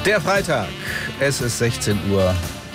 Der Freitag, es ist 16:31 Uhr.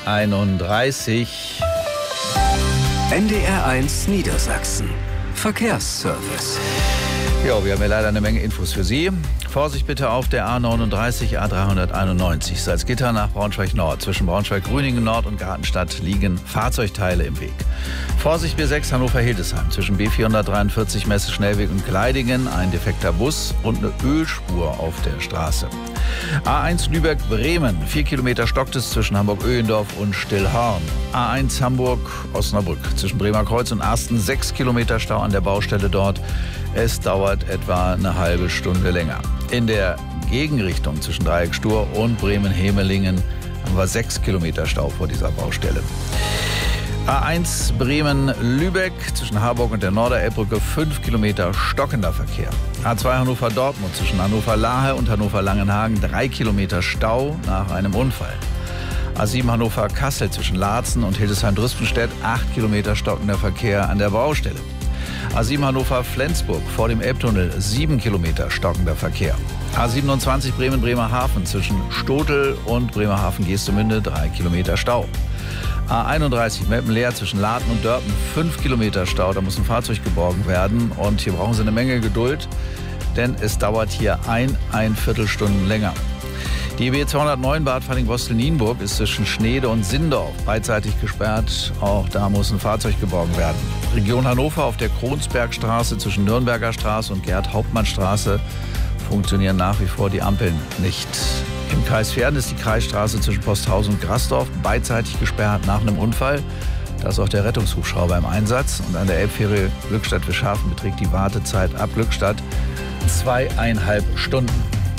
NDR1 Niedersachsen. Verkehrsservice. Ja, wir haben ja leider eine Menge Infos für Sie. Vorsicht bitte auf der A39, A391. Salzgitter nach Braunschweig Nord. Zwischen Braunschweig-Grüningen Nord und Gartenstadt liegen Fahrzeugteile im Weg. Vorsicht B6 Hannover-Hildesheim. Zwischen B443 Messe-Schnellweg und Gleidingen ein defekter Bus und eine Ölspur auf der Straße. A1 Lübeck-Bremen. 4 Kilometer stockt es zwischen Hamburg-Öhlendorf und Stillhorn. A1 Hamburg-Osnabrück. Zwischen Bremerkreuz und Arsten 6 Kilometer Stau an der Baustelle dort. Es dauert etwa eine halbe Stunde länger. In der Gegenrichtung zwischen Dreieck Stur und Bremen-Hemelingen haben wir 6 Kilometer Stau vor dieser Baustelle. A1 Bremen-Lübeck zwischen Harburg und der Norderelbbrücke 5 Kilometer stockender Verkehr. A2 Hannover-Dortmund zwischen Hannover-Lahe und Hannover-Langenhagen 3 Kilometer Stau nach einem Unfall. A7 Hannover-Kassel zwischen Laatzen und Hildesheim-Drüstenstedt 8 Kilometer stockender Verkehr an der Baustelle. A7 Hannover-Flensburg vor dem Elbtunnel 7 Kilometer stockender Verkehr. A27 Bremen-Bremerhaven zwischen Stotel und Bremerhaven-Geestemünde 3 Kilometer Stau. A31 Meppen-Leer zwischen Laden und Dörpen 5 Kilometer Stau. Da muss ein Fahrzeug geborgen werden und hier brauchen Sie eine Menge Geduld, denn es dauert hier ein Viertelstunden länger. Die B 209 Bad Falling-Bostel-Nienburg ist zwischen Schneede und Sindorf beidseitig gesperrt. Auch da muss ein Fahrzeug geborgen werden. Region Hannover auf der Kronsbergstraße zwischen Nürnberger Straße und Gerd-Hauptmann-Straße funktionieren nach wie vor die Ampeln nicht. Im Kreis Verden ist die Kreisstraße zwischen Posthausen und Grasdorf beidseitig gesperrt nach einem Unfall. Da ist auch der Rettungshubschrauber im Einsatz. Und an der Elbfähre Glückstadt-Wischhafen beträgt die Wartezeit ab Glückstadt 2,5 Stunden.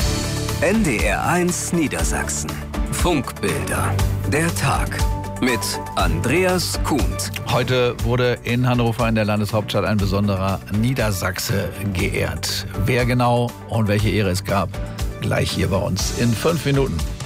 NDR1 Niedersachsen. Funkbilder. Der Tag mit Andreas Kuhnt. Heute wurde in Hannover in der Landeshauptstadt ein besonderer Niedersachse geehrt. Wer genau und welche Ehre es gab, gleich hier bei uns in 5 Minuten.